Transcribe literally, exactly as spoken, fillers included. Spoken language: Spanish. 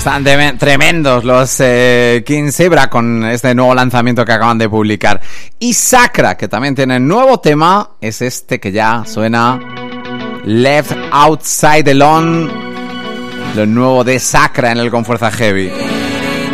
Están de- tremendos los eh, King Zebra con este nuevo lanzamiento que acaban de publicar. Y Sacra, que también tiene nuevo tema, es este que ya suena, Left Outside Alone, lo nuevo de Sacra en el Con Fuerza Heavy.